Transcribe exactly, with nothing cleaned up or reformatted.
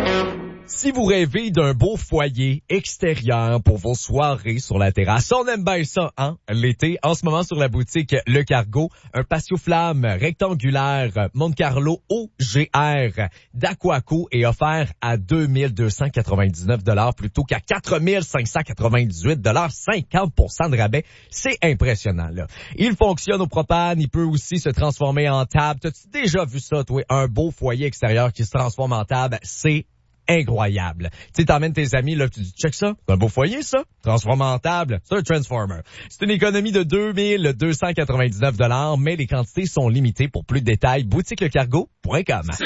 Si vous rêvez d'un beau foyer extérieur pour vos soirées sur la terrasse, on aime bien ça, hein? L'été, en ce moment sur la boutique Le Cargo, un patio flamme rectangulaire Monte Carlo O G R d'Aquaco est offert à deux mille deux cent quatre-vingt-dix-neuf dollars plutôt qu'à quatre mille cinq cent quatre-vingt-dix-huit dollars, cinquante pour cent de rabais. C'est impressionnant, là. Il fonctionne au propane, il peut aussi se transformer en table. T'as-tu déjà vu ça, toi? Un beau foyer extérieur qui se transforme en table, c'est incroyable. Tu sais, t'emmènes tes amis, là, tu dis, check ça, c'est un beau foyer, ça. Transformé en table, c'est un transformer. C'est une économie de deux mille deux cent quatre-vingt-dix-neuf dollars, mais les quantités sont limitées. Pour plus de détails, boutique le cargo point com.